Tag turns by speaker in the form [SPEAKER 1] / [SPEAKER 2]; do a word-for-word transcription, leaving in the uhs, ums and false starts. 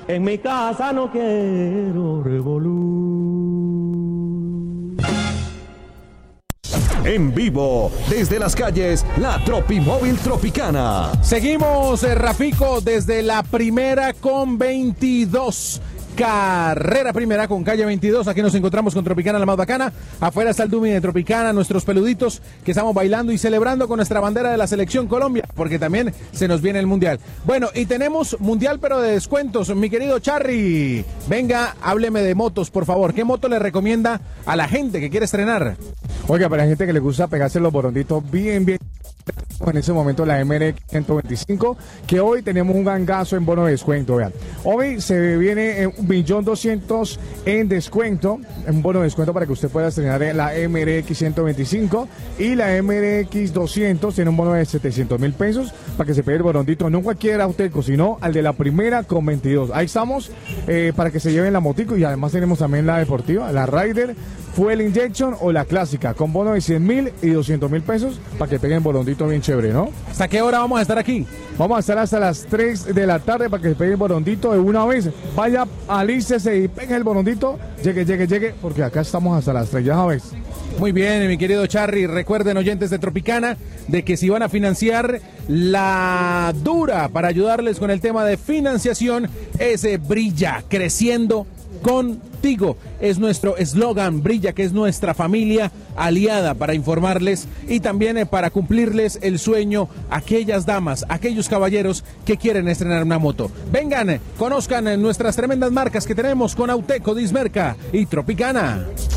[SPEAKER 1] En mi casa no quiero revolú.
[SPEAKER 2] En vivo, desde las calles, la Tropimóvil Tropicana.
[SPEAKER 3] Seguimos, eh, Rafico, desde la primera con veintidós. Carrera primera con calle veintidós. Aquí nos encontramos con Tropicana, la más bacana. Afuera está el Dumi de Tropicana, nuestros peluditos que estamos bailando y celebrando con nuestra bandera de la selección Colombia, porque también se nos viene el mundial. Bueno, y tenemos mundial pero de descuentos. Mi querido Charry, venga, hábleme de motos, por favor. ¿Qué moto le recomienda a la gente que quiere estrenar?
[SPEAKER 4] Oiga, para la gente que le gusta pegarse los boronditos bien, bien, en ese momento la M R X ciento veinticinco, que hoy tenemos un gangazo en bono de descuento, vean. Hoy se viene un millón doscientos en descuento, un bono de descuento para que usted pueda estrenar la M R X ciento veinticinco, y la M R X doscientos tiene un bono de setecientos mil pesos para que se pegue el borondito, no cualquier auteco, sino al de la primera con veintidós. Ahí estamos, eh, para que se lleven la motico, y además tenemos también la deportiva, la Rider, Fuel Injection o la clásica, con bono de cien mil y doscientos mil pesos para que peguen borondito bien chévere, ¿no?
[SPEAKER 3] ¿Hasta qué hora vamos a estar aquí?
[SPEAKER 4] Vamos a estar hasta las tres de la tarde para que se pegue el borondito de una vez. Vaya, alícese y pegue el borondito, llegue, llegue, llegue, porque acá estamos hasta las tres, ya sabes.
[SPEAKER 3] Muy bien, mi querido Charry. Recuerden, oyentes de Tropicana, de que si van a financiar, la dura para ayudarles con el tema de financiación es eh, Brilla, creciendo contigo. Es nuestro eslogan, Brilla, que es nuestra familia aliada para informarles y también eh, para cumplirles el sueño a aquellas damas, aquellos caballeros que quieren estrenar una moto. Vengan, conozcan eh, nuestras tremendas marcas que tenemos con Auteco, Dismerca y Tropicana.